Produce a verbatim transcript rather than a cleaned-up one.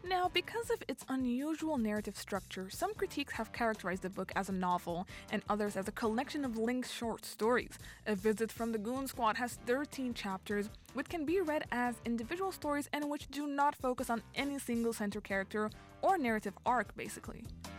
Now, because of its unusual narrative structure, some critiques have characterized the book as a novel, and others as a collection of linked short stories. A Visit from the Goon Squad has thirteen chapters, which can be read as individual stories and which do not focus on any single center character or narrative arc, basically.